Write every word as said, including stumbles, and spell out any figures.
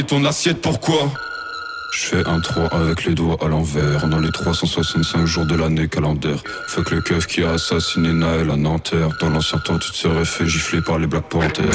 ton assiette pourquoi? Je fais un trois avec les doigts à l'envers. Dans les trois cent soixante-cinq jours de l'année calendaire. Fuck le keuf qui a assassiné Naël à Nanterre. Dans l'ancien temps tu te serais fait gifler par les Black Panthers.